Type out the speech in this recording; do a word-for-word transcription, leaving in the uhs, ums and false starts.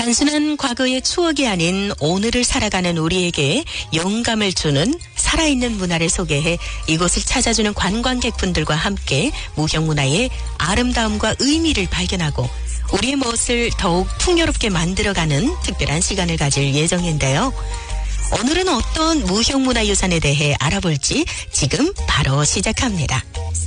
단순한 과거의 추억이 아닌 오늘을 살아가는 우리에게 영감을 주는 살아있는 문화를 소개해 이곳을 찾아주는 관광객분들과 함께 무형문화의 아름다움과 의미를 발견하고 우리의 멋을 더욱 풍요롭게 만들어가는 특별한 시간을 가질 예정인데요. 오늘은 어떤 무형문화유산에 대해 알아볼지 지금 바로 시작합니다.